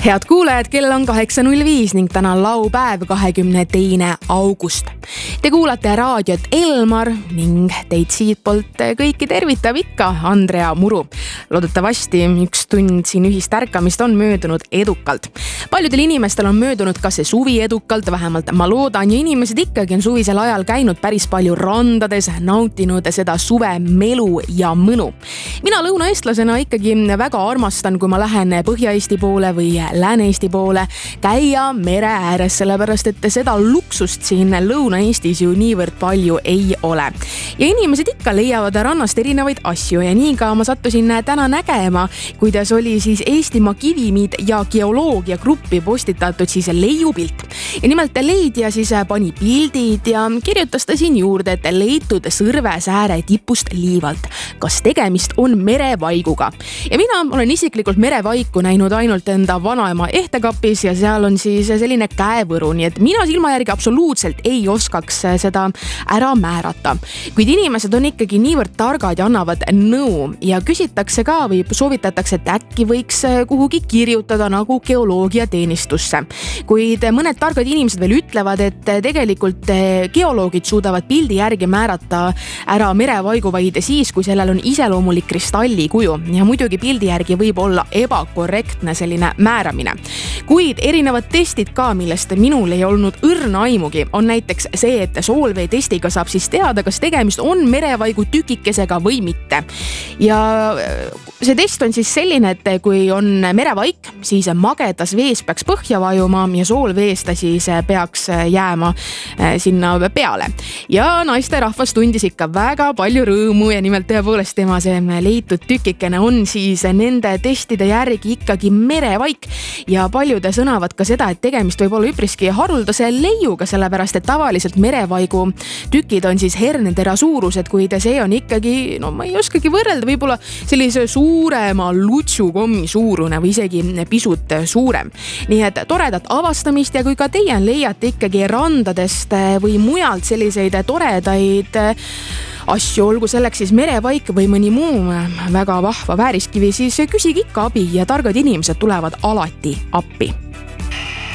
Head kuulajad, kell on 8.05 ning täna on laupäev 22. august. Te kuulate raadiot Elmar ning teid siitpoolt kõiki tervitab ikka Andrea Muru. Loodetavasti üks tund siin ühist ärkamist on möödunud edukalt. Paljudel inimestel on möödunud ka see suvi edukalt, vähemalt ma loodan, ja inimesed ikkagi on suvisel ajal käinud päris palju randades, nautinud seda suve melu ja mõnu. Mina lõunaeestlasena ikkagi väga armastan, kui ma lähen Põhja-Eesti poole või Lääne-Eesti poole, käia mere ääres, sellepärast et seda luksust siin Lõuna-Eestis ju niivõrd palju ei ole. Ja inimesed ikka leiavad rannast erinevaid asju ja nii ka ma sattusin täna nägema, kuidas oli siis Eestimaa kivimiid ja geoloogia gruppi postitatud siis leiupilt. Ja nimelt leidja siis pani pildid ja kirjutas ta siin juurde, et leitud Sõrvesääre tipust liivalt. Kas tegemist on merevaiguga? Ja mina olen isiklikult merevaiku näinud ainult enda vanaema ehtekapis ja seal on siis selline käevõru, nii et mina silma järgi absoluutselt ei oskaks seda ära määrata. Kuid inimesed on ikkagi niivõrd targad ja annavad nõu ja küsitakse ka või soovitatakse, et äkki võiks kuhugi kirjutada nagu geoloogiateenistusse. Kuid mõned targad inimesed veel ütlevad, et tegelikult geoloogid suudavad pildi järgi määrata ära merevaigu vaid siis, kui sellel on iseloomulik kristallikuju ja muidugi pildi järgi võib olla ebakorrektne selline määramine. Kuid erinevad testid ka, millest minul ei olnud õrna aimugi, on näiteks see, et soolvee testiga saab siis teada, kas tegemist on merevaigu tükikesega või mitte. Ja see test on siis selline, et kui on merevaik, siis magedas vees peaks põhja vajuma ja soolvees ta siis peaks jääma sinna peale. Ja naisterahvas tundis ikka väga palju rõõmu ja nimelt tõepoolest tema see leitud tükikene on siis nende testide järgi ikkagi merevaik. Ja paljud sõnavad ka seda, et tegemist võib olla üpriski haruldase leiuga, sellepärast et tavaliselt merevaigu tükid on siis hernetera suurused, kuid see on ikkagi, no ma ei oskagi võrrelda, võib-olla sellise suurema lutsukommi suurune või isegi pisut suurem. Nii et toredat avastamist ja kui ka teie leiate ikkagi randadest või mujalt selliseid toredaid asju, olgu selleks siis merevaik või mõni muu väga vahva vääriskivi, siis küsige ikka abi ja targad inimesed tulevad alati appi.